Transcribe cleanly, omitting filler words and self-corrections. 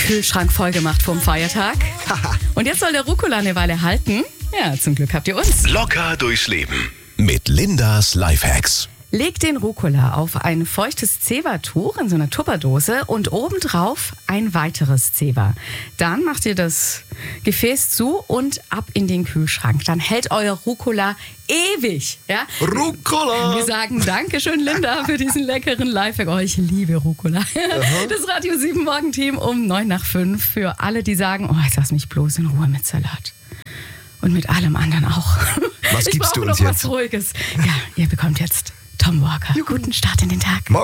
Kühlschrank vollgemacht vom Feiertag. Und jetzt soll der Rucola eine Weile halten. Ja, zum Glück habt ihr uns. Locker durchs Leben mit Lindas Lifehacks. Legt den Rucola auf ein feuchtes Zewa-Tuch in so einer Tupperdose und obendrauf ein weiteres Zewa. Dann macht ihr das Gefäß zu und ab in den Kühlschrank. Dann hält euer Rucola ewig. Ja? Rucola! Wir sagen Dankeschön, Linda, für diesen leckeren Lifehack. Oh, ich liebe Rucola. Das Radio 7 Morgenteam um 5:09 für alle, die sagen, oh, jetzt lass mich bloß in Ruhe mit Salat. Und mit allem anderen auch. Was gibst du uns ich brauche noch jetzt? was Ruhiges. Ja, ihr bekommt jetzt Tom Walker. Guten Start in den Tag.